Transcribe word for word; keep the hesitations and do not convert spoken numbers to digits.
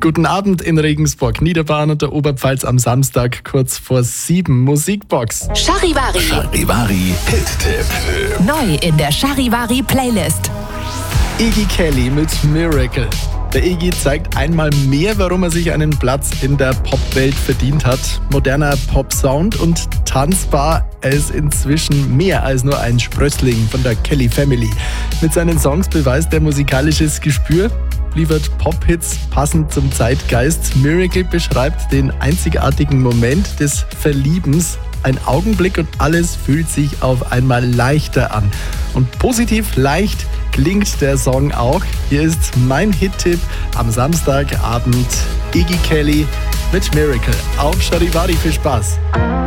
Guten Abend in Regensburg, Niederbayern und der Oberpfalz am Samstag kurz vor sieben. Musikbox. Charivari. Charivari Hit-Tipp. Neu in der Charivari Playlist. Iggy Kelly mit Miracle. Der Iggy zeigt einmal mehr, warum er sich einen Platz in der Popwelt verdient hat. Moderner Pop-Sound und tanzbar. Er ist inzwischen mehr als nur ein Sprössling von der Kelly Family. Mit seinen Songs beweist er musikalisches Gespür, liefert Pop-Hits passend zum Zeitgeist. Miracle beschreibt den einzigartigen Moment des Verliebens. Ein Augenblick und alles fühlt sich auf einmal leichter an. Und positiv leicht klingt der Song auch. Hier ist mein Hit-Tipp am Samstagabend. Iggy Kelly mit Miracle auf Charivari. Viel Spaß!